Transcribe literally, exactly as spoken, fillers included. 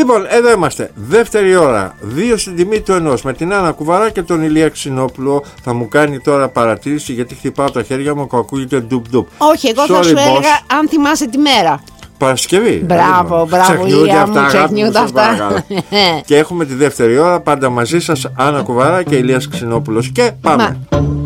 Λοιπόν, εδώ είμαστε. Δεύτερη ώρα. Δύο στην τιμή του ενός. Με την Άννα Κουβαρά και τον Ηλία Ξινόπουλο. Θα μου κάνει τώρα παρατήρηση γιατί χτυπάω τα χέρια μου και ακούγεται ντουπ ντουπ. Όχι, εγώ Sorry, θα σου boss. έλεγα αν θυμάσαι τη μέρα. Παρασκευή. Μπράβο, μπράβο, Ηλία μου, ξεχνιούνται αυτά. Και έχουμε τη δεύτερη ώρα πάντα μαζί σας, Άννα Κουβαρά και Ηλίας Ξινόπουλος. Και πάμε. Μα.